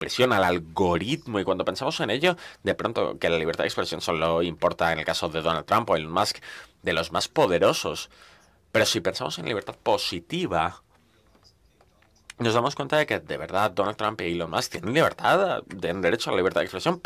expresión, al algoritmo, y cuando pensamos en ello, de pronto que la libertad de expresión solo importa en el caso de Donald Trump o Elon Musk, de los más poderosos. Pero si pensamos en libertad positiva, nos damos cuenta de que de verdad Donald Trump y Elon Musk tienen libertad, tienen derecho a la libertad de expresión